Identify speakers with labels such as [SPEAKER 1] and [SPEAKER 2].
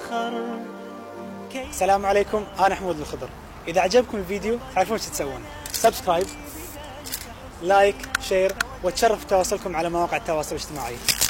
[SPEAKER 1] السلام عليكم، أنا حمود الخضر. إذا عجبكم الفيديو تعرفون شو تسوون: سبسكرايب، لايك، شير، وتشرف تواصلكم على مواقع التواصل الاجتماعي.